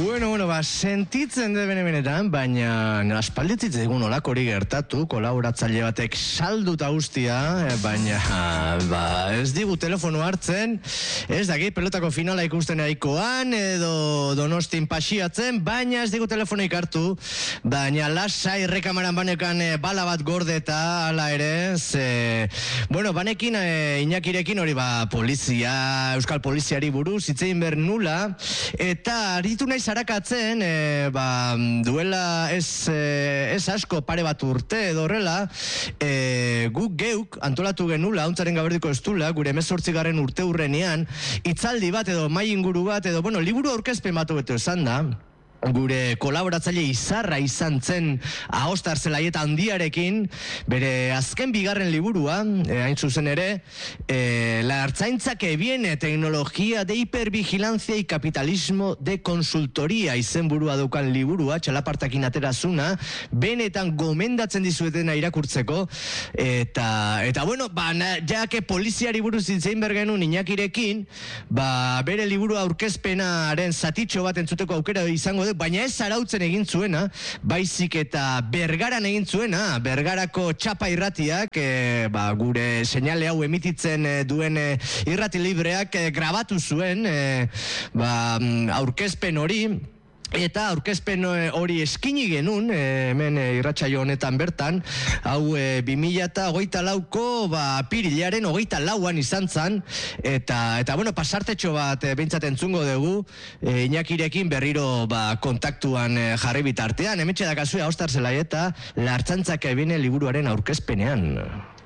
Bueno, sentitzen de benetan, baina aspalditzit egun olako hori gertatu, kolaboratzaile batek salduta ustia, baina ez digu telefono hartzen, ez daki pelotako finala ikusten aikoan, edo Donostin pasiatzen, baina ez digu telefonoik hartu, baina lasai rekamaran banekan bala bat gordeta, ala ere, banekin Iñakirekin hori polizia, euskal poliziari buruz, itzein ber nula, eta aritu nahi zarakatzen, duela ez asko pare bat urte edo horrela, guk geuk antolatu genula, hauntzaren gaberdiko estula, gure 18. urte hurrenean, hitzaldi bat edo mai inguru bat edo, liburu aurkezpen bat beto esan da, gure kolaboratzaile izarra izan zen Ahostar Zelaieta handiarekin, bere azken bigarren liburua, hain zuzen ere, La Ertzaintza que viene, tecnología de hipervigilancia y capitalismo de consultoría izenburua daukan liburua, txalapartakin aterazuna, benetan gomendatzen dizuetena irakurtzeko, eta jake poliziari buruz itzein bergenun Iñakirekin, bere liburu aurkezpenaren zatitxo bat entzuteko aukera izango baina ez Zarautzen egin zuena, baizik eta Bergaran egin zuena, Bergarako txapa irratiak, gure seinale hau emititzen duen irrati libreak grabatu zuen, aurkezpen hori, eta aurkezpen hori eskini genuen, hemen irratsaio honetan bertan, hau 2024ko apirilaren 24an izan zan, eta pasartetxo bat behintzat entzungo dugu, Iñakirekin berriro kontaktuan jarri bitartean, hemetxe dakazue Ahostar Zelaieta, La Ertzaintza que viene liburuaren aurkezpenean.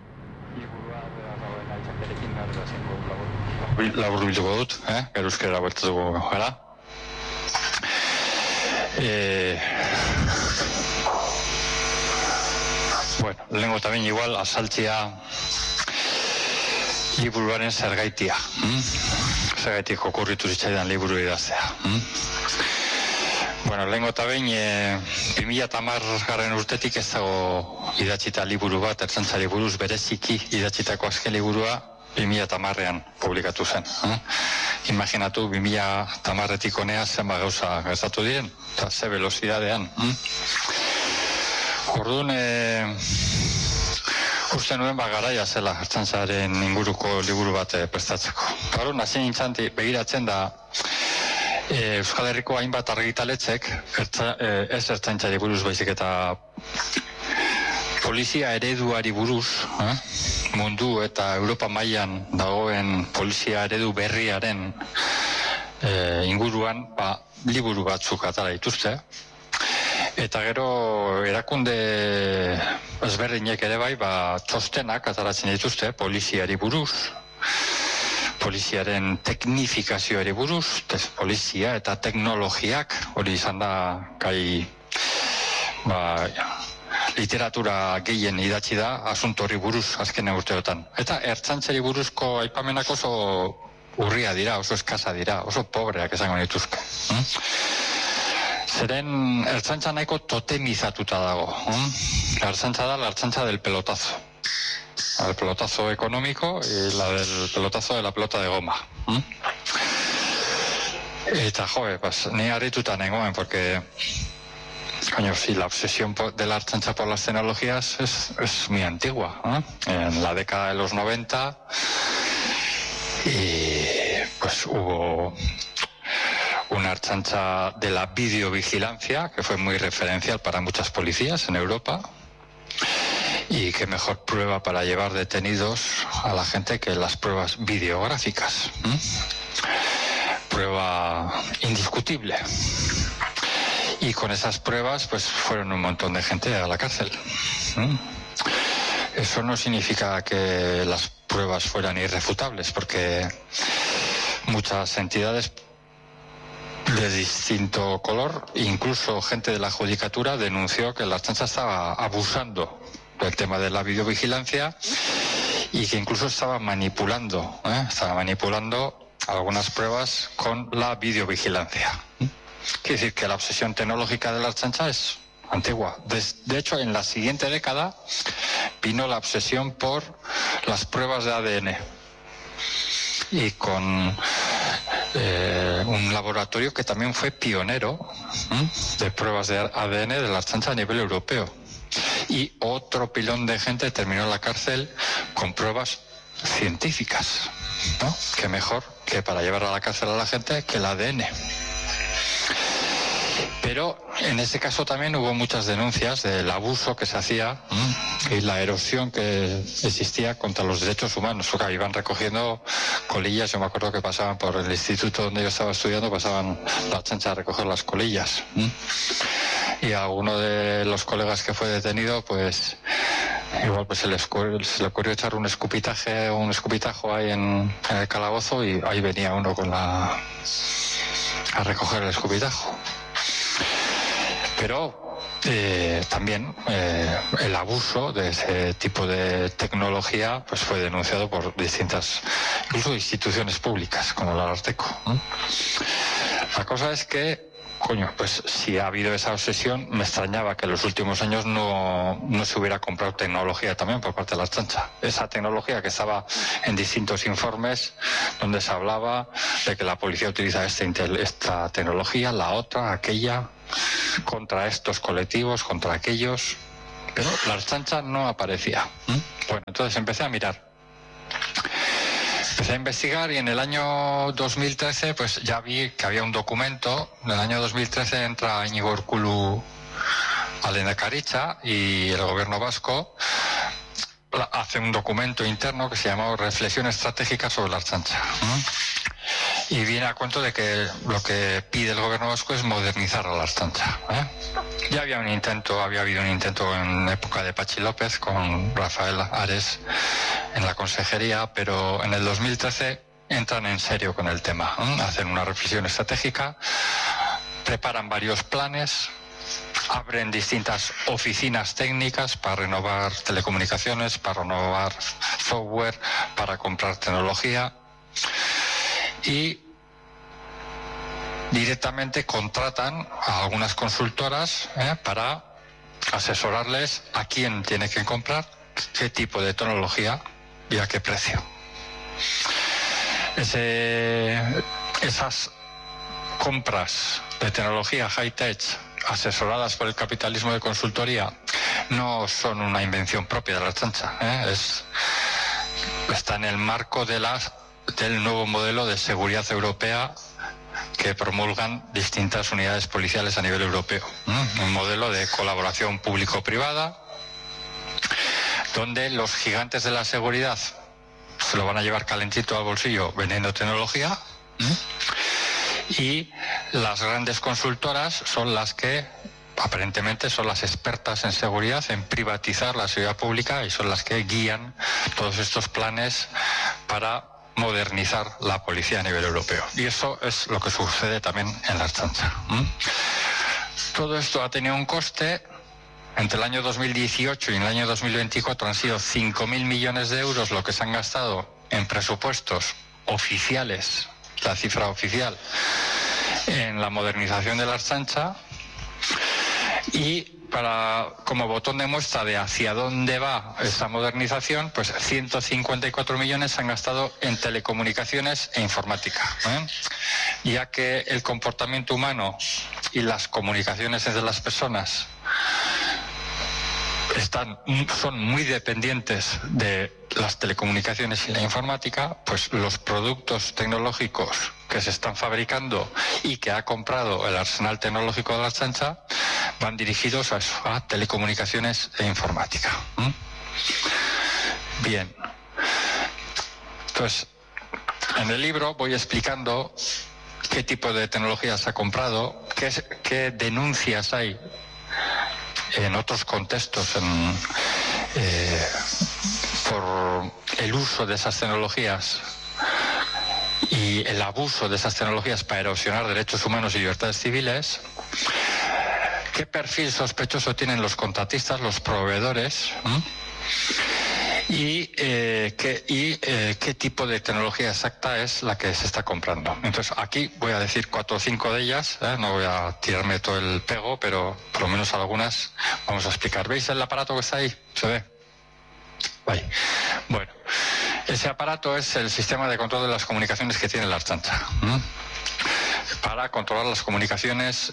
Labur bilduko dut, euskera bertatuko gara. Lehenko eta bain igual azaltzia liburuaren zergaitia. Zergaitik okurritu zitzaidan liburu idaztea. Lehenko eta bain 2010 urtetik ez dago idatzita liburu bat, ertzaintzari buruz bereziki idatzitako azken liburua 2010ean publikatu zen. Imaginatu 2010etik honea zenba gauza gertatu diren, eta ze velozidadean. Orduan, uste nuen garaia zela ertzaintzaren inguruko liburu bat prestatzeko. Orduan, hasi nintzen begiratzen da Euskal Herriko hainbat argitaletzek, ez ertzaintzari buruz baizik eta polizia ereduari buruz, mundu eta Europa mailan dagoen polizia eredu berriaren inguruan liburu batzuk atara dituzte. Eta gero erakunde ezberdinek ere txostenak ataratzen dituzte poliziari buruz, poliziaren teknifikazioari buruz, polizia eta teknologiak, hori izan da gai literatura gehien idatzi da asunto horri buruz azken urteotan. Eta ertzaintzari buruzko aipamenak oso urria dira, oso eskasa dira, oso pobreak esango dituzke. Zeren ertzaintza nahiko totemizatuta dago. La ertzaintza da la ertzaintza del pelotazo. El pelotazo económico y la del pelotazo de la pelota de goma. Eta ni harrituta nengoen, porque la obsesión de la Ertzaintza por las tecnologías es muy antigua, en la década de los 90 hubo una Ertzaintza de la videovigilancia que fue muy referencial para muchas policías en Europa, y qué mejor prueba para llevar detenidos a la gente que las pruebas videográficas. Prueba indiscutible. Y con esas pruebas fueron un montón de gente a la cárcel. Eso no significa que las pruebas fueran irrefutables, porque muchas entidades de distinto color, incluso gente de la judicatura, denunció que la Ertzaintza estaba abusando del tema de la videovigilancia y que incluso estaba manipulando algunas pruebas con la videovigilancia. Quiere decir que la obsesión tecnológica de la Ertzaintza es antigua. De hecho, en la siguiente década vino la obsesión por las pruebas de ADN. Y con un laboratorio que también fue pionero de pruebas de ADN de la Ertzaintza a nivel europeo. Y otro pilón de gente terminó en la cárcel con pruebas científicas, ¿no? Que mejor que para llevar a la cárcel a la gente que el ADN. Pero en ese caso también hubo muchas denuncias del abuso que se hacía y la erosión que existía contra los derechos humanos. Porque iban recogiendo colillas. Yo me acuerdo que pasaban por el instituto donde yo estaba estudiando, pasaban la Ertzaintza a recoger las colillas. Y a uno de los colegas que fue detenido, pues igual pues se le ocurrió echar un escupitajo ahí en el calabozo, y ahí venía uno a recoger el escupitajo. Pero también el abuso de ese tipo de tecnología pues fue denunciado por distintas, incluso instituciones públicas como el Ararteko. La cosa es que, pues si ha habido esa obsesión, me extrañaba que en los últimos años no se hubiera comprado tecnología también por parte de la Ertzaintza. Esa tecnología que estaba en distintos informes donde se hablaba de que la policía utiliza esta tecnología, la otra, aquella, contra estos colectivos, contra aquellos, pero la Ertzaintza no aparecía. Bueno, entonces empecé a mirar. Empecé a investigar y en el año 2013 pues ya vi que había un documento. En el año 2013 entra Iñigo Urkullu a Lehendakaritza y el gobierno vasco hace un documento interno que se llama Reflexión Estratégica sobre la Ertzaintza. Y viene a cuento de que lo que pide el gobierno vasco es modernizar a la Ertzaintza. Ya había habido un intento en época de Patxi López con Rafael Ares en la consejería, pero en el 2013 entran en serio con el tema. Hacen una reflexión estratégica, preparan varios planes, abren distintas oficinas técnicas para renovar telecomunicaciones, para renovar software, para comprar tecnología, y directamente contratan a algunas consultoras para asesorarles a quién tiene que comprar, qué tipo de tecnología y a qué precio. Esas compras de tecnología high-tech asesoradas por el capitalismo de consultoría no son una invención propia de la Ertzaintza. Está en el marco del nuevo modelo de seguridad europea que promulgan distintas unidades policiales a nivel europeo. Un modelo de colaboración público-privada donde los gigantes de la seguridad se lo van a llevar calentito al bolsillo vendiendo tecnología, y las grandes consultoras son las que aparentemente son las expertas en seguridad, en privatizar la seguridad pública, y son las que guían todos estos planes para modernizar la policía a nivel europeo. Y eso es lo que sucede también en la Ertzaintza. Todo esto ha tenido un coste. Entre el año 2018 y el año 2024 han sido 5.000 millones de euros lo que se han gastado en presupuestos oficiales, la cifra oficial, en la modernización de la Ertzaintza. Y como botón de muestra de hacia dónde va esa modernización, pues 154 millones se han gastado en telecomunicaciones e informática, ya que el comportamiento humano y las comunicaciones entre las personas son muy dependientes de las telecomunicaciones y la informática. Pues los productos tecnológicos que se están fabricando y que ha comprado el arsenal tecnológico de la Ertzaintza van dirigidos a telecomunicaciones e informática. Bien. Entonces, en el libro voy explicando qué tipo de tecnología se ha comprado, qué denuncias hay en otros contextos por el uso de esas tecnologías y el abuso de esas tecnologías para erosionar derechos humanos y libertades civiles, qué perfil sospechoso tienen los contratistas, los proveedores, y qué tipo de tecnología exacta es la que se está comprando. Entonces aquí voy a decir 4 o 5 de ellas, no voy a tirarme todo el pego, pero por lo menos algunas vamos a explicar. ¿Veis el aparato que está ahí? ¿Se ve? Vale. Bueno, ese aparato es el sistema de control de las comunicaciones que tiene la Ertzaintza. para controlar las comunicaciones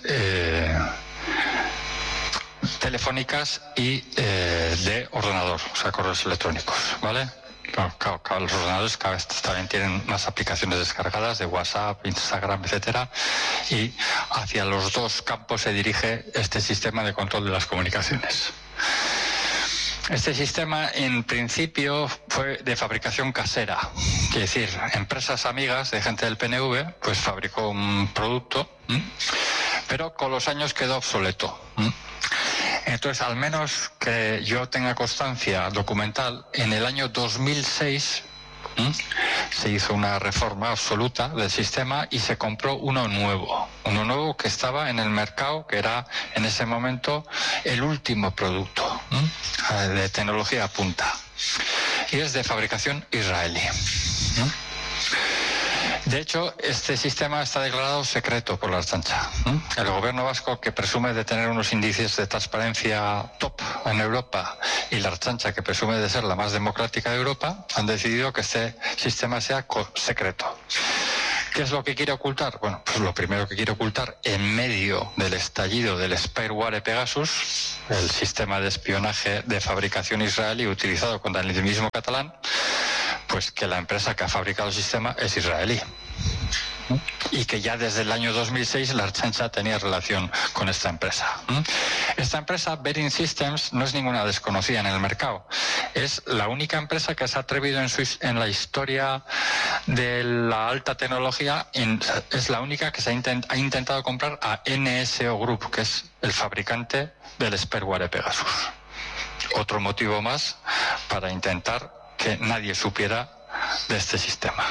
telefónicas y de ordenador, o sea, correos electrónicos, ¿vale? Claro, los ordenadores cada vez también tienen más aplicaciones descargadas de WhatsApp, Instagram, etcétera, y hacia los dos campos se dirige este sistema de control de las comunicaciones. Este sistema, en principio, fue de fabricación casera, es decir, empresas amigas de gente del PNV, pues fabricó un producto, pero con los años quedó obsoleto. Entonces, al menos que yo tenga constancia documental, en el año 2006 se hizo una reforma absoluta del sistema y se compró uno nuevo que estaba en el mercado, que era en ese momento el último producto de tecnología punta, y es de fabricación israelí. De hecho, este sistema está declarado secreto por la Ertzaintza. El gobierno vasco, que presume de tener unos índices de transparencia top en Europa, y la Ertzaintza, que presume de ser la más democrática de Europa, han decidido que este sistema sea secreto. ¿Qué es lo que quiere ocultar? Bueno, pues lo primero que quiere ocultar, en medio del estallido del Spyware Pegasus, el sistema de espionaje de fabricación israelí utilizado contra el islamismo catalán, pues que la empresa que ha fabricado el sistema es israelí. Y que ya desde el año 2006 la Ertzaintza tenía relación con esta empresa. Esta empresa, Bering Systems, no es ninguna desconocida en el mercado. Es la única empresa que se ha atrevido en la historia de la alta tecnología, es la única que ha intentado comprar a NSO Group, que es el fabricante del Spyware Pegasus. Otro motivo más para intentar que nadie supiera de este sistema.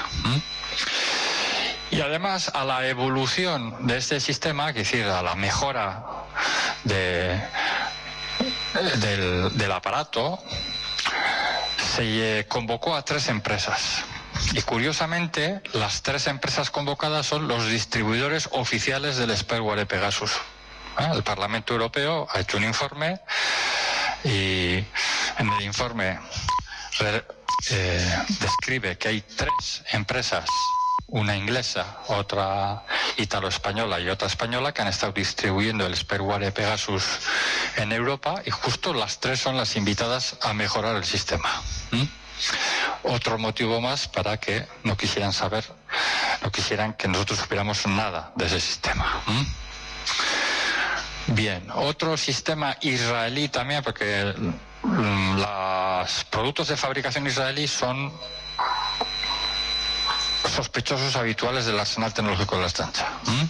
Y además, a la evolución de este sistema, es decir, a la mejora del aparato, se convocó a 3 empresas. Y curiosamente, las 3 empresas convocadas son los distribuidores oficiales del Spyware Pegasus. El Parlamento Europeo ha hecho un informe, y en el informe describe que hay 3 empresas, una inglesa, otra italo-española y otra española, que han estado distribuyendo el Spyware Pegasus en Europa, y justo las 3 son las invitadas a mejorar el sistema. Otro motivo más para que no quisieran que nosotros supiéramos nada de ese sistema. Bien, otro sistema israelí también, porque los productos de fabricación israelí son sospechosos habituales del arsenal tecnológico de la Ertzaintza.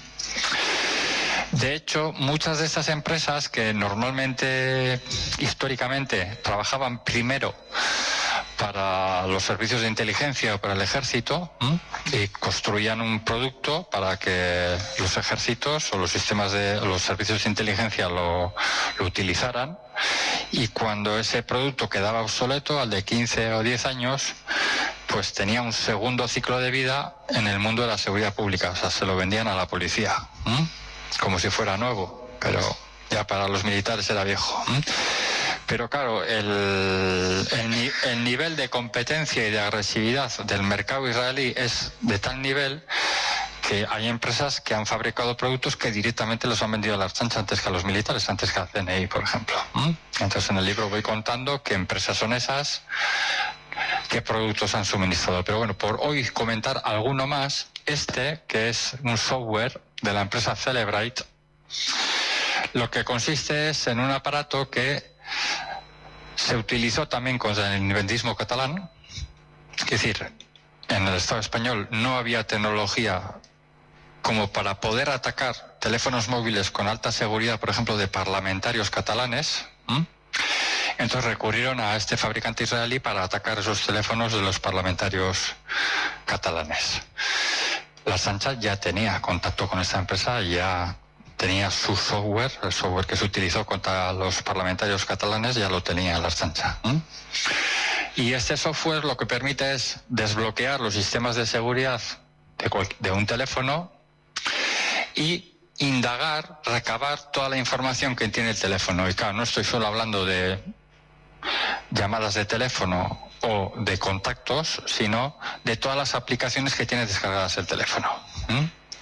De hecho, muchas de estas empresas, que normalmente, históricamente, trabajaban primero para los servicios de inteligencia o para el ejército, y construían un producto para que los ejércitos o los sistemas de los servicios de inteligencia lo utilizaran, y cuando ese producto quedaba obsoleto, al de 15 o 10 años, pues tenía un segundo ciclo de vida en el mundo de la seguridad pública. O sea, se lo vendían a la policía, como si fuera nuevo, pero ya para los militares era viejo. Pero claro, el nivel de competencia y de agresividad del mercado israelí es de tal nivel que hay empresas que han fabricado productos que directamente los han vendido a la Ertzaintza antes que a los militares, antes que al CNI, por ejemplo. Entonces, en el libro voy contando qué empresas son esas, qué productos han suministrado. Pero bueno, por hoy comentar alguno más, que es un software de la empresa Celebrite, lo que consiste es en un aparato que se utilizó también con el independentismo catalán. Es decir, en el Estado español no había tecnología como para poder atacar teléfonos móviles con alta seguridad, por ejemplo, de parlamentarios catalanes. Entonces recurrieron a este fabricante israelí para atacar esos teléfonos de los parlamentarios catalanes. La Ertzaintza ya tenía contacto con esta empresa, ya tenía su software, el software que se utilizó contra los parlamentarios catalanes, ya lo tenía la Ertzaintza. Y este software lo que permite es desbloquear los sistemas de seguridad de un teléfono y indagar, recabar toda la información que tiene el teléfono. Y claro, no estoy solo hablando de llamadas de teléfono o de contactos, sino de todas las aplicaciones que tiene descargadas el teléfono.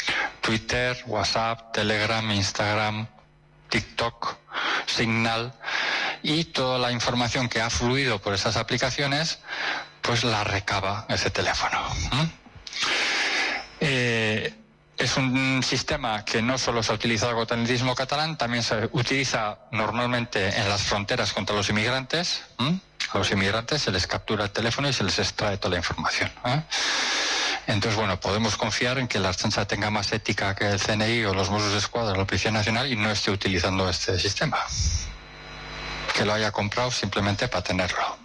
Twitter, WhatsApp, Telegram, Instagram, TikTok, Signal, y toda la información que ha fluido por esas aplicaciones, pues la recaba ese teléfono. Es un sistema que no solo se ha utilizado contra el islamismo catalán, también se utiliza normalmente en las fronteras contra los inmigrantes. A los inmigrantes se les captura el teléfono y se les extrae toda la información. Entonces, bueno, podemos confiar en que la Ertzaintza tenga más ética que el CNI o los Mossos d'Esquadra o la Policía Nacional y no esté utilizando este sistema. Que lo haya comprado simplemente para tenerlo.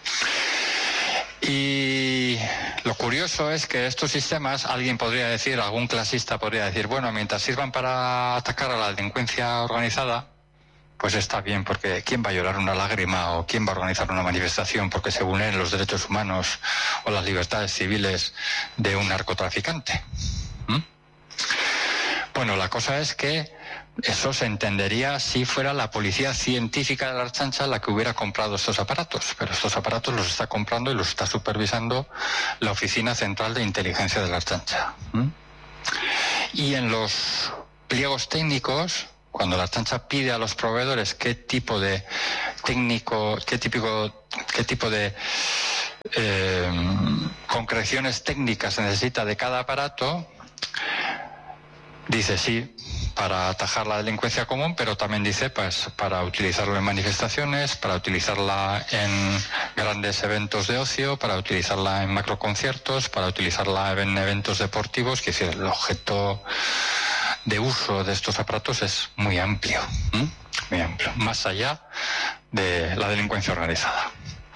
Y lo curioso es que estos sistemas, alguien podría decir, algún clasista podría decir, bueno, mientras sirvan para atacar a la delincuencia organizada, pues está bien, porque ¿quién va a llorar una lágrima o quién va a organizar una manifestación porque se vulneren los derechos humanos o las libertades civiles de un narcotraficante? Bueno, la cosa es que eso se entendería si fuera la policía científica de la Ertzaintza la que hubiera comprado estos aparatos, pero estos aparatos los está comprando y los está supervisando la Oficina Central de Inteligencia de la Ertzaintza. Y en los pliegos técnicos, cuando la Ertzaintza pide a los proveedores qué tipo de técnico, qué tipo de concreciones técnicas se necesita de cada aparato, dice sí, para atajar la delincuencia común, pero también dice pues para utilizarlo en manifestaciones, para utilizarla en grandes eventos de ocio, para utilizarla en macroconciertos, para utilizarla en eventos deportivos. Que es decir, el objeto de uso de estos aparatos es muy amplio, más allá de la delincuencia organizada.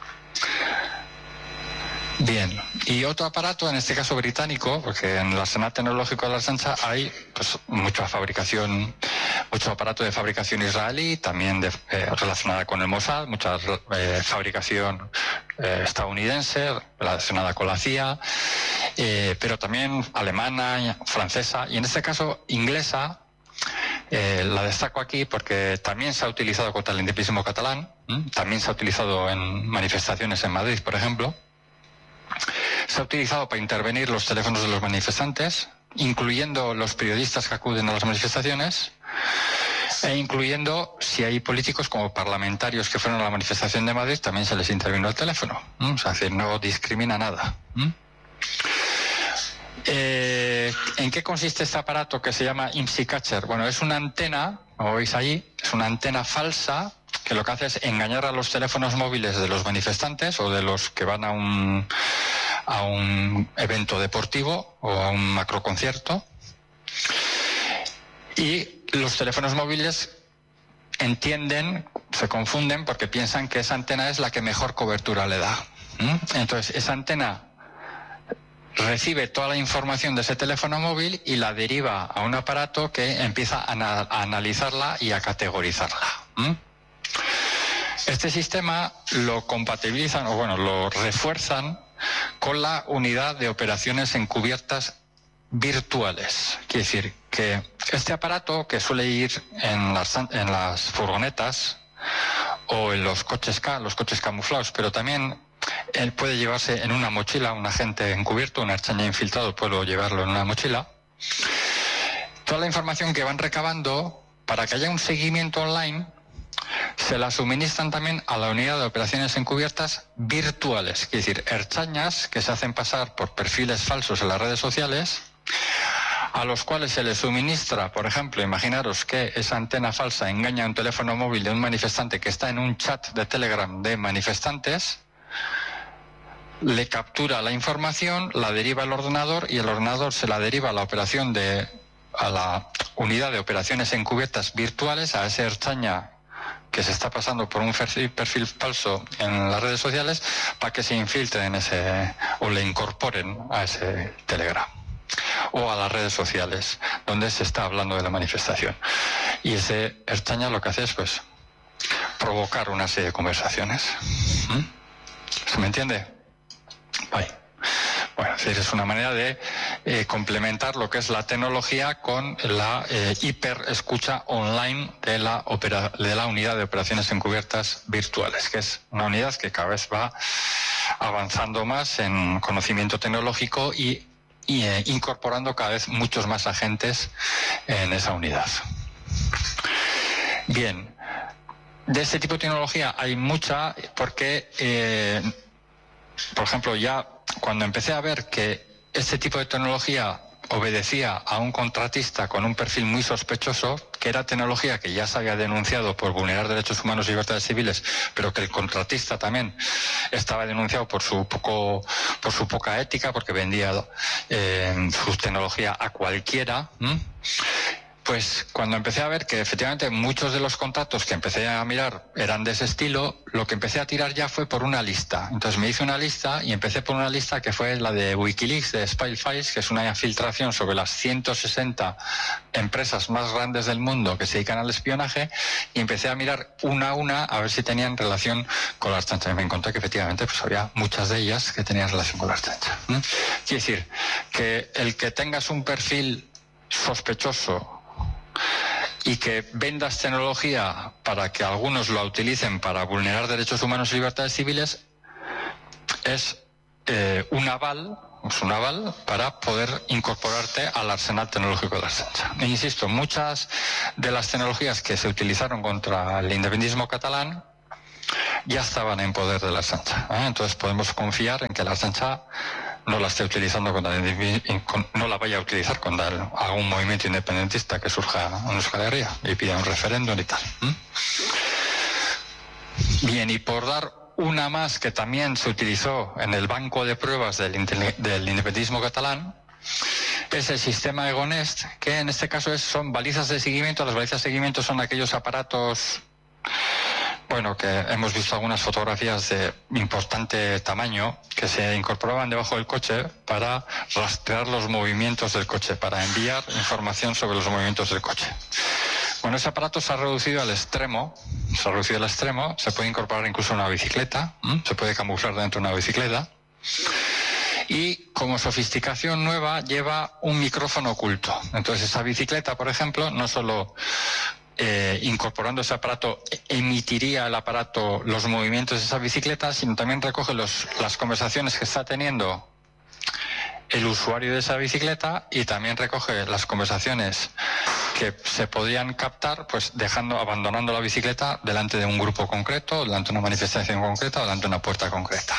Bien, y otro aparato, en este caso británico, porque en el arsenal tecnológico de la Ertzaintza hay pues mucho aparato de fabricación israelí, también relacionada con el Mossad, mucha fabricación estadounidense relacionada con la CIA, pero también alemana, francesa y en este caso inglesa. La destaco aquí porque también se ha utilizado contra el independentismo catalán, también se ha utilizado en manifestaciones en Madrid, por ejemplo. Se ha utilizado para intervenir los teléfonos de los manifestantes, incluyendo los periodistas que acuden a las manifestaciones, e incluyendo, si hay políticos como parlamentarios que fueron a la manifestación de Madrid, también se les intervino el teléfono. O sea, que no discrimina nada. ¿En qué consiste este aparato que se llama IMSI Catcher? Bueno, es una antena, como veis ahí, es una antena falsa que lo que hace es engañar a los teléfonos móviles de los manifestantes o de los que van a un evento deportivo o a un macroconcierto. Y los teléfonos móviles se confunden porque piensan que esa antena es la que mejor cobertura le da. Entonces, esa antena recibe toda la información de ese teléfono móvil y la deriva a un aparato que empieza a analizarla y a categorizarla. Este sistema lo compatibilizan, o bueno, lo refuerzan con la unidad de operaciones encubiertas virtuales. Quiere decir que este aparato, que suele ir en las furgonetas o en los coches camuflados, pero también él puede llevarse en una mochila, un agente encubierto, un ertzaina infiltrado puede llevarlo en una mochila. Toda la información que van recabando, para que haya un seguimiento online, se la suministran también a la unidad de operaciones encubiertas virtuales, es decir, ertzainas que se hacen pasar por perfiles falsos en las redes sociales, a los cuales se les suministra, por ejemplo, imaginaros que esa antena falsa engaña un teléfono móvil de un manifestante que está en un chat de Telegram de manifestantes, le captura la información, la deriva al ordenador y el ordenador se la deriva a la unidad de operaciones encubiertas virtuales, a ese ertzaina que se está pasando por un perfil falso en las redes sociales, para que se infiltren o le incorporen a ese Telegram o a las redes sociales donde se está hablando de la manifestación. Y ese ertzaina lo que hace es pues provocar una serie de conversaciones. ¿Se me entiende? Vale. Bueno, es una manera de complementar lo que es la tecnología con la hiperescucha online de la unidad de operaciones encubiertas virtuales, que es una unidad que cada vez va avanzando más en conocimiento tecnológico y incorporando cada vez muchos más agentes en esa unidad. Bien, de este tipo de tecnología hay mucha, porque, por ejemplo, ya cuando empecé a ver que este tipo de tecnología obedecía a un contratista con un perfil muy sospechoso, que era tecnología que ya se había denunciado por vulnerar derechos humanos y libertades civiles, pero que el contratista también estaba denunciado por su poca ética, porque vendía su tecnología a cualquiera. Pues cuando empecé a ver que efectivamente muchos de los contratos que empecé a mirar eran de ese estilo, lo que empecé a tirar ya fue por una lista. Entonces me hice una lista y empecé por una lista que fue la de Wikileaks, de Spy Files, que es una filtración sobre las 160 empresas más grandes del mundo que se dedican al espionaje, y empecé a mirar una a una a ver si tenían relación con la Archancha. Y me encontré que efectivamente pues había muchas de ellas que tenían relación con la Archancha. Quiere decir que el que tengas un perfil sospechoso y que vendas tecnología para que algunos la utilicen para vulnerar derechos humanos y libertades civiles es un aval para poder incorporarte al arsenal tecnológico de la Archancha. E insisto, muchas de las tecnologías que se utilizaron contra el independentismo catalán ya estaban en poder de la Archancha. Entonces podemos confiar en que la Archancha no la esté utilizando no la vaya a utilizar contra algún movimiento independentista que surja en Euskal Herria y pida un referéndum y tal. Bien, y por dar una más que también se utilizó en el banco de pruebas del independentismo catalán, es el sistema Egonest, que en este caso son balizas de seguimiento. Las balizas de seguimiento son aquellos aparatos, bueno, que hemos visto algunas fotografías de importante tamaño que se incorporaban debajo del coche para rastrear los movimientos del coche, para enviar información sobre los movimientos del coche. Bueno, ese aparato se ha reducido al extremo, se puede incorporar incluso a una bicicleta, se puede camuflar dentro de una bicicleta, y como sofisticación nueva lleva un micrófono oculto. Entonces esa bicicleta, por ejemplo, no solo incorporando ese aparato emitiría el aparato los movimientos de esa bicicleta, sino también recoge las conversaciones que está teniendo el usuario de esa bicicleta, y también recoge las conversaciones que se podían captar, pues abandonando la bicicleta delante de un grupo concreto, delante de una manifestación concreta, delante de una puerta concreta.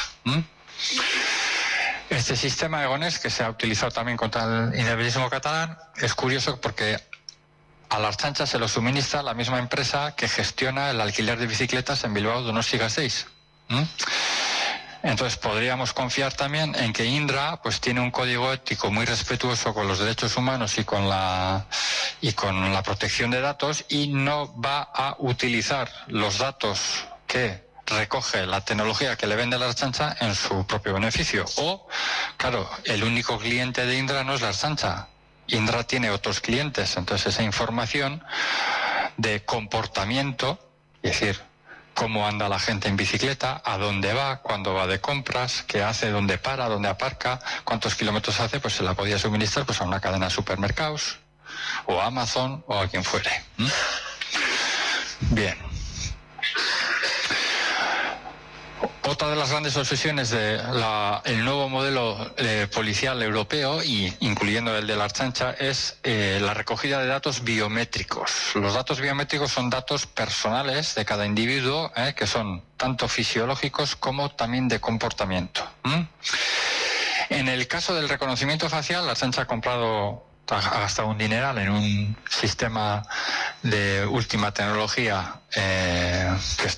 Este sistema Egonest, que se ha utilizado también contra el independentismo catalán, es curioso porque a la Archancha se lo suministra la misma empresa que gestiona el alquiler de bicicletas en Bilbao Donostia Gasteiz. Entonces podríamos confiar también en que Indra pues tiene un código ético muy respetuoso con los derechos humanos y con la protección de datos, y no va a utilizar los datos que recoge la tecnología que le vende la Archancha en su propio beneficio. O, claro, el único cliente de Indra no es la Archancha. Indra tiene otros clientes, entonces esa información de comportamiento, es decir, cómo anda la gente en bicicleta, a dónde va, cuándo va de compras, qué hace, dónde para, dónde aparca, cuántos kilómetros hace, pues se la podía suministrar pues a una cadena de supermercados, o a Amazon, o a quien fuere. Bien. Otra de las grandes obsesiones del nuevo modelo policial europeo, y incluyendo el de la Archancha, es la recogida de datos biométricos. Los datos biométricos son datos personales de cada individuo, que son tanto fisiológicos como también de comportamiento. En el caso del reconocimiento facial, la Archancha ha gastado un dineral en un sistema de última tecnología que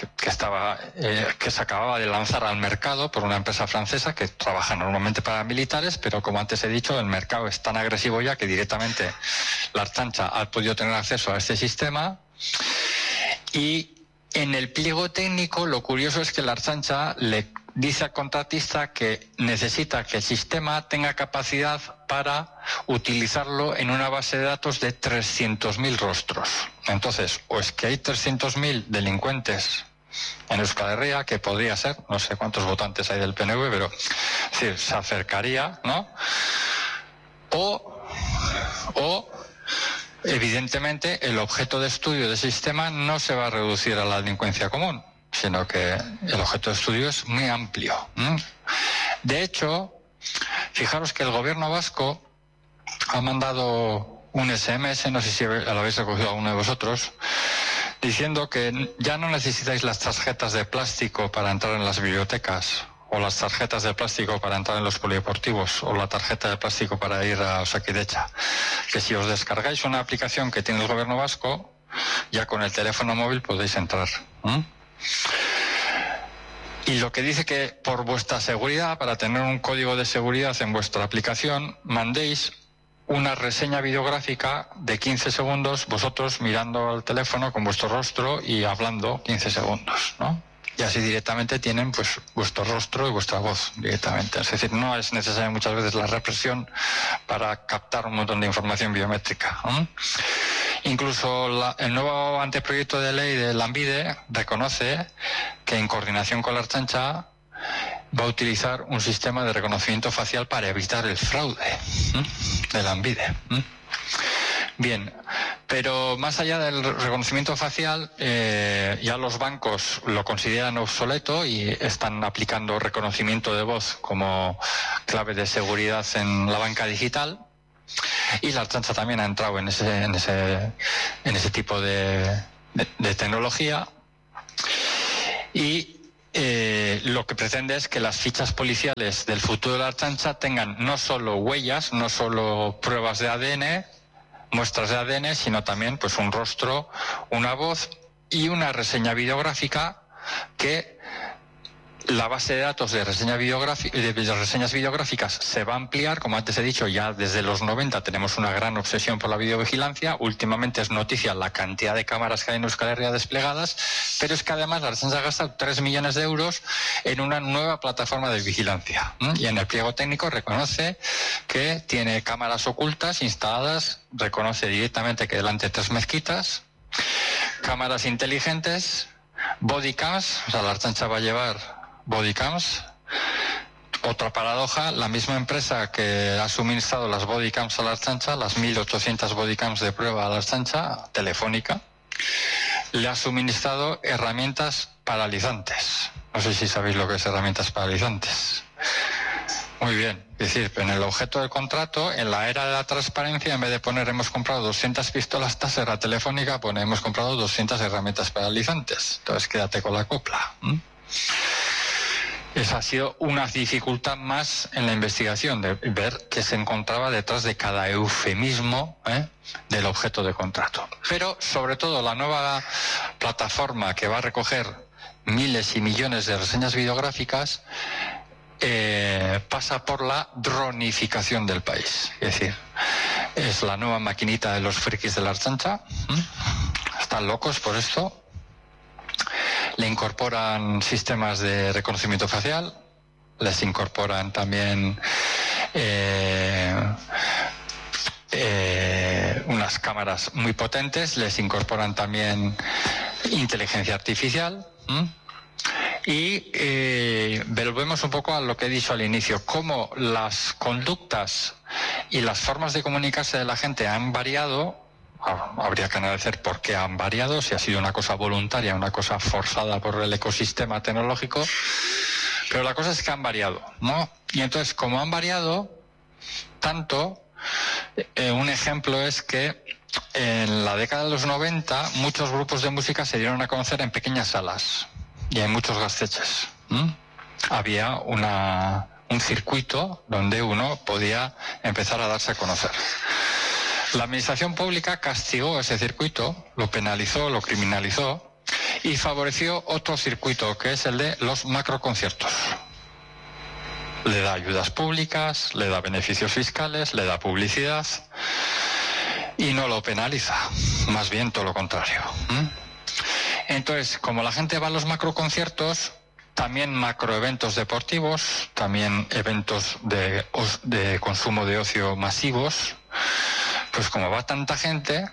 se acababa de lanzar al mercado por una empresa francesa que trabaja normalmente para militares, pero como antes he dicho, el mercado es tan agresivo ya que directamente la Archancha ha podido tener acceso a este sistema. Y en el pliego técnico, lo curioso es que la Archancha le dice al contratista que necesita que el sistema tenga capacidad para utilizarlo en una base de datos de 300.000 rostros. Entonces, o es que hay 300.000 delincuentes en Euskal Herria, que podría ser, no sé cuántos votantes hay del PNV, pero es decir, se acercaría, ¿no? O evidentemente el objeto de estudio del sistema no se va a reducir a la delincuencia común, sino que el objeto de estudio es muy amplio. De hecho, Fijaros que el gobierno vasco ha mandado un SMS, no sé si lo habéis recogido alguno de vosotros, diciendo que ya no necesitáis las tarjetas de plástico para entrar en las bibliotecas, o las tarjetas de plástico para entrar en los polideportivos, o la tarjeta de plástico para ir a Osakidecha. Que si os descargáis una aplicación que tiene el gobierno vasco, ya con el teléfono móvil podéis entrar. Y lo que dice que por vuestra seguridad, para tener un código de seguridad en vuestra aplicación, mandéis una reseña videográfica de 15 segundos, vosotros mirando al teléfono con vuestro rostro y hablando 15 segundos, ¿no? Y así directamente tienen pues vuestro rostro y vuestra voz directamente. Es decir, no es necesaria muchas veces la represión para captar un montón de información biométrica. Incluso el nuevo anteproyecto de ley de Lanbide reconoce que en coordinación con la Ertzaintza va a utilizar un sistema de reconocimiento facial para evitar el fraude de Lanbide. Bien, pero más allá del reconocimiento facial, ya los bancos lo consideran obsoleto y están aplicando reconocimiento de voz como clave de seguridad en la banca digital. Y la Ertzaintza también ha entrado en ese tipo de tecnología. Y lo que pretende es que las fichas policiales del futuro de la Ertzaintza tengan no solo huellas, no solo pruebas de ADN, muestras de ADN, sino también pues un rostro, una voz y una reseña videográfica, que la base de datos de reseñas videográficas se va a ampliar. Como antes he dicho, ya desde los 90 tenemos una gran obsesión por la videovigilancia. Últimamente es noticia la cantidad de cámaras que hay en Euskal Herria desplegadas, pero es que además la Ertzaintza ha gastado 3 millones de euros en una nueva plataforma de vigilancia. Y en el pliego técnico reconoce que tiene cámaras ocultas instaladas, reconoce directamente que delante 3 mezquitas, cámaras inteligentes, bodycams, o sea, la Ertzaintza va a llevar bodycams. Otra paradoja, la misma empresa que ha suministrado las bodycams a la Ertzaintza, las 1.800 bodycams de prueba a la Ertzaintza, Telefónica, le ha suministrado herramientas paralizantes. No sé si sabéis lo que es herramientas paralizantes. Muy bien, es decir, en el objeto del contrato, en la era de la transparencia, en vez de poner hemos comprado 200 pistolas Taser a Telefónica, pone hemos comprado 200 herramientas paralizantes. Entonces quédate con la copla. Esa ha sido una dificultad más en la investigación, de ver qué se encontraba detrás de cada eufemismo del objeto de contrato. Pero, sobre todo, la nueva plataforma que va a recoger miles y millones de reseñas videográficas pasa por la dronificación del país. Es decir, es la nueva maquinita de los frikis de la Ertzaintza. Están locos por esto. Le incorporan sistemas de reconocimiento facial, les incorporan también unas cámaras muy potentes, les incorporan también inteligencia artificial. Y volvemos un poco a lo que he dicho al inicio, cómo las conductas y las formas de comunicarse de la gente han variado. Habría que analizar por qué han variado, si ha sido una cosa voluntaria, una cosa forzada por el ecosistema tecnológico, pero la cosa es que han variado, ¿no? Y entonces, como han variado tanto, un ejemplo es que en la década de los 90 muchos grupos de música se dieron a conocer en pequeñas salas y en muchos gasteches. Había un circuito donde uno podía empezar a darse a conocer. La administración pública castigó ese circuito, lo penalizó, lo criminalizó y favoreció otro circuito, que es el de los macroconciertos. Le da ayudas públicas, le da beneficios fiscales, le da publicidad y no lo penaliza, más bien todo lo contrario. Entonces, como la gente va a los macroconciertos, también macroeventos deportivos, también eventos de consumo de ocio masivos, pues como va tanta gente,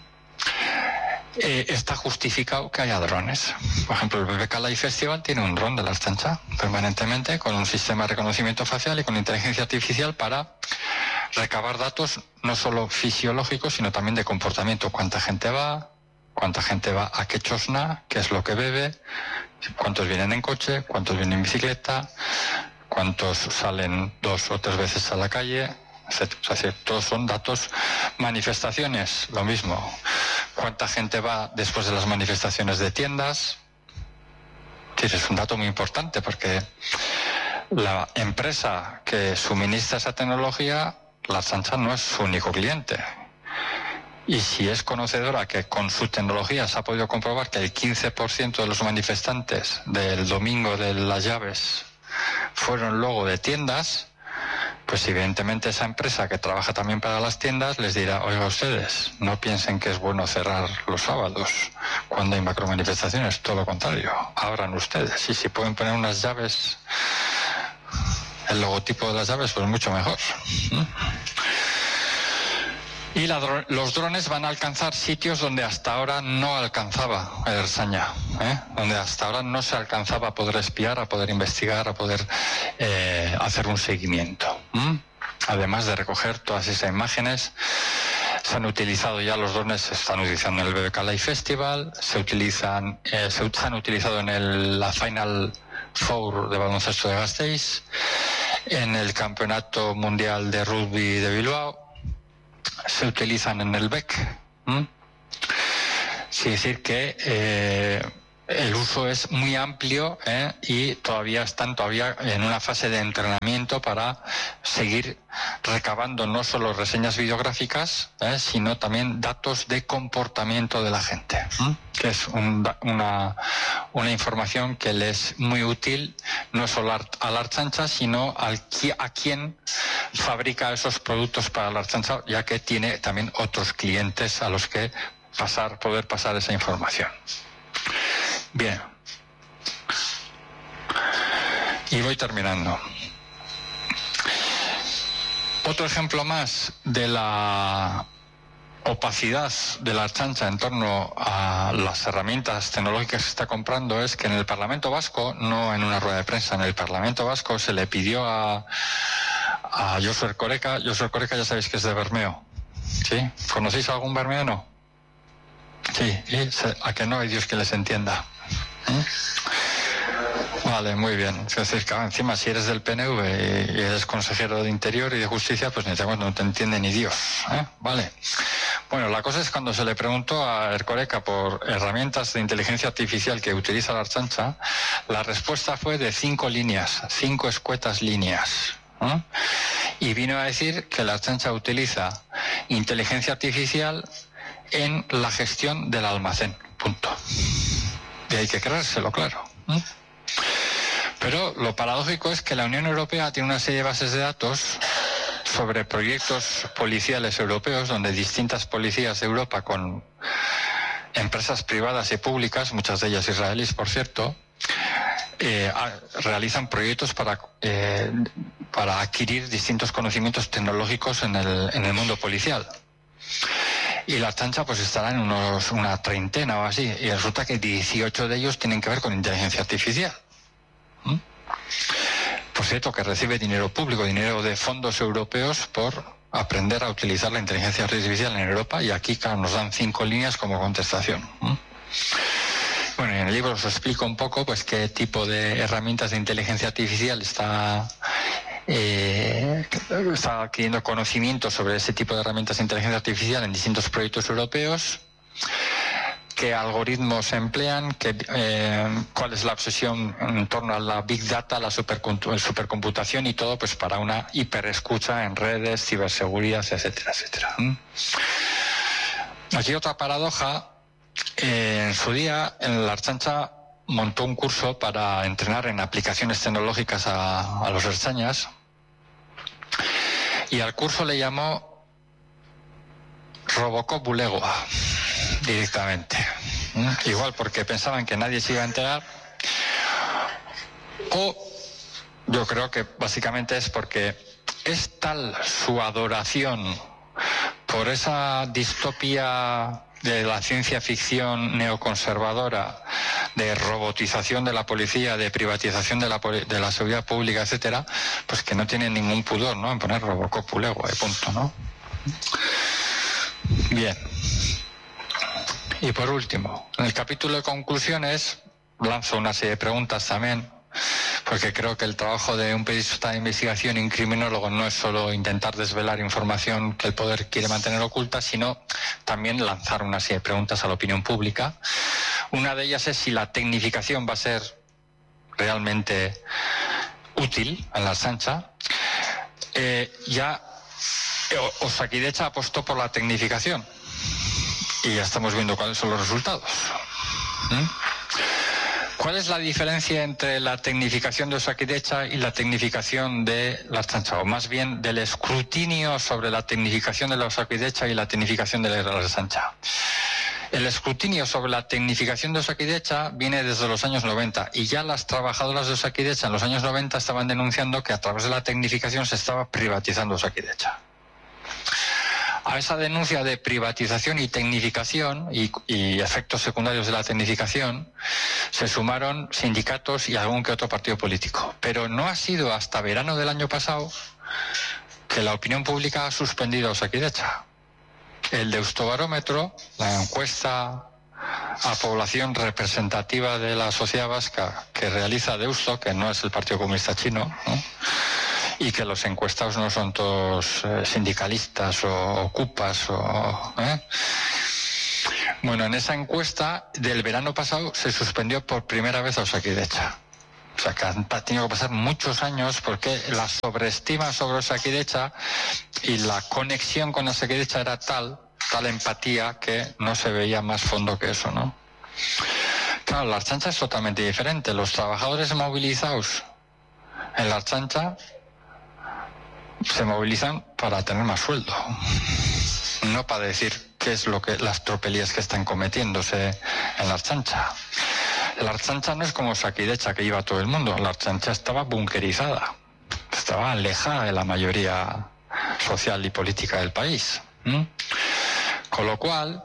está justificado que haya drones. Por ejemplo, el BBK Live Festival tiene un dron de la Ertzaintza permanentemente, con un sistema de reconocimiento facial y con inteligencia artificial para recabar datos no solo fisiológicos, sino también de comportamiento. Cuánta gente va a qué chosna, qué es lo que bebe, cuántos vienen en coche, cuántos vienen en bicicleta, cuántos salen 2 o 3 veces a la calle, etc. O sea, todos son datos. Manifestaciones, lo mismo. ¿Cuánta gente va después de las manifestaciones de tiendas? Es un dato muy importante porque la empresa que suministra esa tecnología, la Ertzaintza no es su único cliente. Y si es conocedora que con su tecnología se ha podido comprobar que el 15% de los manifestantes del domingo de las llaves fueron luego de tiendas, pues evidentemente esa empresa que trabaja también para las tiendas les dirá: oiga, ustedes no piensen que es bueno cerrar los sábados cuando hay macromanifestaciones, todo lo contrario, abran ustedes, y si pueden poner unas llaves, el logotipo de las llaves, pues mucho mejor. Y los drones van a alcanzar sitios donde hasta ahora no alcanzaba el Ertzaina, donde hasta ahora no se alcanzaba a poder espiar, a poder investigar, a poder hacer un seguimiento. Además de recoger todas esas imágenes, se han utilizado ya los drones, se están utilizando en el BBK Live Festival, se han utilizado en la Final Four de baloncesto de Gasteiz, en el Campeonato Mundial de Rugby de Bilbao, se utilizan en el BEC. Es decir que el uso es muy amplio y todavía están en una fase de entrenamiento para seguir recabando no solo reseñas videográficas, sino también datos de comportamiento de la gente, que es una información que le es muy útil no solo a la Ertzaintza, sino a quien fabrica esos productos para la Ertzaintza, ya que tiene también otros clientes a los que poder pasar esa información. Bien, y voy terminando. Otro ejemplo más de la opacidad de la Ertzaintza en torno a las herramientas tecnológicas que está comprando es que en el Parlamento Vasco, no en una rueda de prensa, en el Parlamento Vasco se le pidió a Josu Erkoreka. Josu Erkoreka ya sabéis que es de Bermeo, ¿sí? ¿Conocéis a algún bermeano? Sí, a que no hay Dios que les entienda. Vale, muy bien. Es decir, que encima si eres del PNV y eres consejero de Interior y de Justicia, pues no te entiende ni Dios. Vale. Bueno, la cosa es cuando se le preguntó a Erkoreka por herramientas de inteligencia artificial que utiliza la Ertzaintza, la respuesta fue de 5 líneas, 5 escuetas líneas. Y vino a decir que la Ertzaintza utiliza inteligencia artificial en la gestión del almacén. Punto. Y hay que creérselo, claro. Pero lo paradójico es que la Unión Europea tiene una serie de bases de datos sobre proyectos policiales europeos, donde distintas policías de Europa con empresas privadas y públicas, muchas de ellas israelíes, por cierto, realizan proyectos para adquirir distintos conocimientos tecnológicos en el mundo policial. Y la Ertzaintza pues estará en una treintena o así, y resulta que 18 de ellos tienen que ver con inteligencia artificial. Por cierto, que recibe dinero público, dinero de fondos europeos por aprender a utilizar la inteligencia artificial en Europa, y aquí nos dan 5 líneas como contestación. Bueno, en el libro os explico un poco pues qué tipo de herramientas de inteligencia artificial está adquiriendo conocimiento sobre ese tipo de herramientas de inteligencia artificial en distintos proyectos europeos, qué algoritmos se emplean, cuál es la obsesión en torno a la Big Data, la supercomputación y todo pues para una hiperescucha en redes, ciberseguridad, etcétera, etcétera. Aquí otra paradoja. En su día, en la Ertzaintza montó un curso para entrenar en aplicaciones tecnológicas a los ertzainas, y al curso le llamó Robocop Bulegua directamente. Igual porque pensaban que nadie se iba a enterar, o yo creo que básicamente es porque es tal su adoración por esa distopía de la ciencia ficción neoconservadora, de robotización de la policía, de privatización de la seguridad pública, etcétera, pues que no tiene ningún pudor, ¿no?, en poner Robocop Bulegua y punto, ¿no? Bien. Y por último, en el capítulo de conclusiones lanzo una serie de preguntas también, porque creo que el trabajo de un periodista de investigación y un criminólogo no es solo intentar desvelar información que el poder quiere mantener oculta, sino también lanzar una serie de preguntas a la opinión pública. Una de ellas es si la tecnificación va a ser realmente útil en la Ertzaintza. Osakidetza apostó por la tecnificación y ya estamos viendo cuáles son los resultados. ¿Cuál es la diferencia entre la tecnificación de Osakidetza y la tecnificación de la Ertzaintza? O más bien del escrutinio sobre la tecnificación de la Osakidetza y la tecnificación de la Ertzaintza. El escrutinio sobre la tecnificación de Osakidetza viene desde los años 90 y ya las trabajadoras de Osakidetza en los años 90 estaban denunciando que a través de la tecnificación se estaba privatizando Osakidetza. A esa denuncia de privatización y tecnificación y efectos secundarios de la tecnificación se sumaron sindicatos y algún que otro partido político. Pero no ha sido hasta verano del año pasado que la opinión pública ha suspendido a Osakidetza. El Deustobarómetro, la encuesta a población representativa de la sociedad vasca que realiza Deusto, que no es el Partido Comunista Chino, ¿no? Y que los encuestados no son todos sindicalistas o ocupas Bueno, en esa encuesta del verano pasado se suspendió por primera vez a Osakidetza. O sea que han tenido que pasar muchos años porque la sobreestima sobre Osakidetza y la conexión con Osakidetza era tal empatía que no se veía más fondo que eso, ¿no? Claro, la Ertzaintza es totalmente diferente. Los trabajadores movilizados en la Ertzaintza se movilizan para tener más sueldo, no para decir qué es lo que las tropelías que están cometiéndose en la Ertzaintza. La Ertzaintza no es como Osakidetza, que iba a todo el mundo. La Ertzaintza estaba bunkerizada, estaba alejada de la mayoría social y política del país. Con lo cual,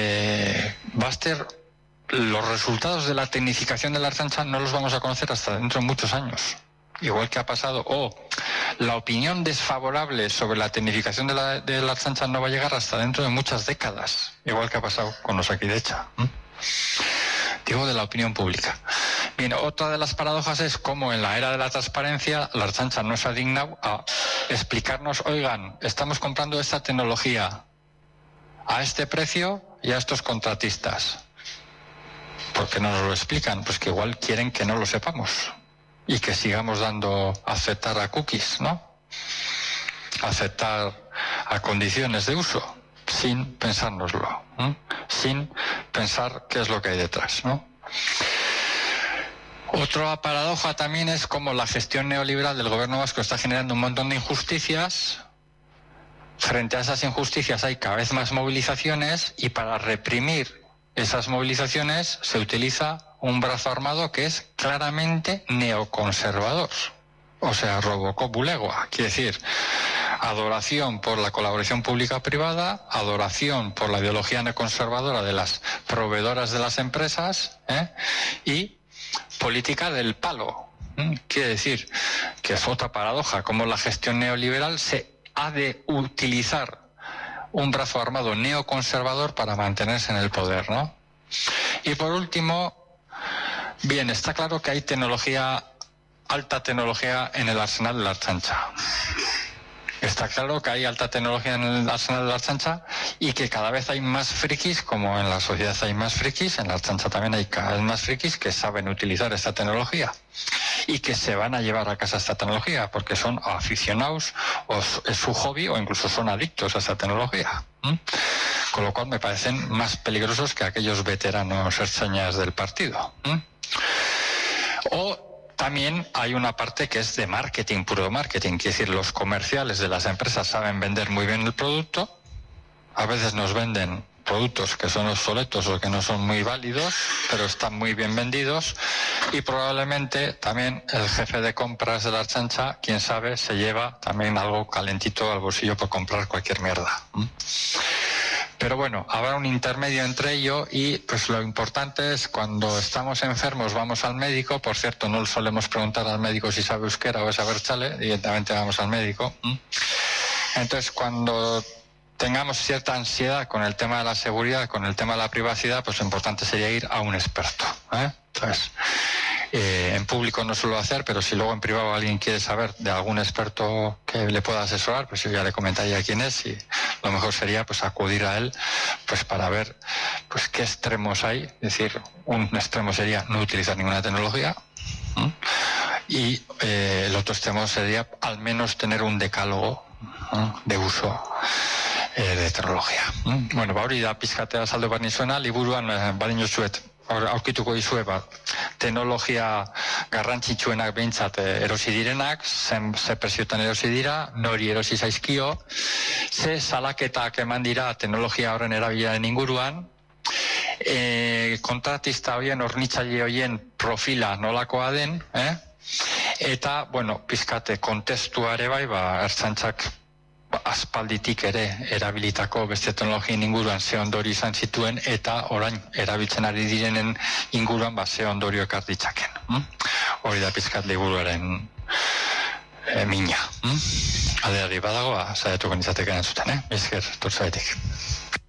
los resultados de la tecnificación de la Ertzaintza no los vamos a conocer hasta dentro de muchos años. Igual que ha pasado, la opinión desfavorable sobre la tecnificación de la Ertzaintza no va a llegar hasta dentro de muchas décadas, igual que ha pasado con Osakidetza. Digo, de la opinión pública. Bien, otra de las paradojas es cómo en la era de la transparencia la Ertzaintza no se ha dignado a explicarnos, oigan, estamos comprando esta tecnología a este precio y a estos contratistas. ¿Por qué no nos lo explican? Pues que igual quieren que no lo sepamos y que sigamos dando aceptar a cookies, ¿no? Aceptar a condiciones de uso sin pensárnoslo, sin pensar qué es lo que hay detrás, ¿no? Otra paradoja también es cómo la gestión neoliberal del gobierno vasco está generando un montón de injusticias. Frente a esas injusticias hay cada vez más movilizaciones y para reprimir esas movilizaciones se utiliza un brazo armado que es claramente neoconservador. O sea, Robocop bulegua. Quiere decir, adoración por la colaboración pública-privada, adoración por la ideología neoconservadora de las proveedoras de las empresas, y política del palo. Quiere decir que es otra paradoja, como la gestión neoliberal se ha de utilizar un brazo armado neoconservador para mantenerse en el poder, ¿no? Y por último, bien, está claro que hay alta tecnología en el arsenal de la Ertzaintza. Está claro que hay alta tecnología en el arsenal de la Ertzaintza y que cada vez hay más frikis, como en la sociedad hay más frikis, en la Ertzaintza también hay cada vez más frikis que saben utilizar esta tecnología y que se van a llevar a casa esta tecnología porque son aficionados o es su hobby o incluso son adictos a esta tecnología. Con lo cual me parecen más peligrosos que aquellos veteranos ertzañas del partido. También hay una parte que es de marketing, puro marketing, quiere decir, los comerciales de las empresas saben vender muy bien el producto, a veces nos venden productos que son obsoletos o que no son muy válidos, pero están muy bien vendidos y probablemente también el jefe de compras de la Ertzaintza, quién sabe, se lleva también algo calentito al bolsillo por comprar cualquier mierda. Pero bueno, habrá un intermedio entre ello y pues lo importante es cuando estamos enfermos vamos al médico. Por cierto, no solemos preguntar al médico si sabe euskera o saber chale, directamente vamos al médico. Entonces, cuando tengamos cierta ansiedad con el tema de la seguridad, con el tema de la privacidad, pues lo importante sería ir a un experto. Entonces, En público no suelo hacer, pero si luego en privado alguien quiere saber de algún experto que le pueda asesorar, pues yo ya le comentaría quién es, y lo mejor sería pues acudir a él pues para ver pues qué extremos hay. Es decir, un extremo sería no utilizar ninguna tecnología, y el otro extremo sería al menos tener un decálogo de uso de teknologia. Bueno, hori da pizkatea saldo behar nizuena, liburuan badin jozuet, aurkituko dizue, teknologia garrantzitsuenak behintzat erosi direnak, ze preziotan erosi dira, nori erosi zaizkio, ze salaketak eman dira teknologia horren erabilaren inguruan, kontratista horien, hornitzaile horien profila nolakoa den, eta, bueno, pizkate kontestua ere bai, ertzaintzak aspalditik ere erabilitako beste teknologien inguruan ze ondori izan zituen, eta orain erabiltzen ari direnen inguruan ze ondorio ekar ditzaken. Hori da pizkat liburuaren mina. Alderari badago, saiatuko nintzateke entzuten, esker, turtzaitik.